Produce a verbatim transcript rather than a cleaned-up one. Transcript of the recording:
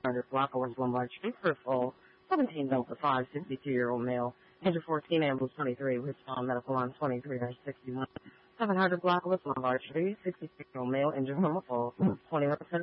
hundred block of West Lombard Street, first fall, seventeen Delta five, sixty-two-year-old male, injured fourteen, ambulance twenty-three, respond medical line twenty-three sixty-one, seven hundred block of West Lombard Street, sixty-six-year-old male, injured from a fall, twenty-one percent